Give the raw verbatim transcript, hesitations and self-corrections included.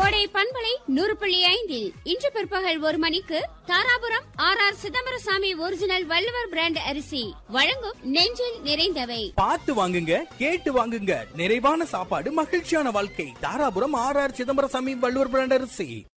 கோடை பண்பலை நூறு புள்ளி ஐந்தில் இன்று பிற்பகல் ஒரு மணிக்கு Dharapuram R R Chidambarasamy original Valluvar brand அரிசி வழங்கும் நெஞ்சில் நிறைந்தவை. பார்த்து வாங்குங்க, கேட்டு வாங்குங்க. நிறைவான சாப்பாடு, மகிழ்ச்சியான வாழ்க்கை. Dharapuram R R Chidambarasamy Valluvar brand அரிசி.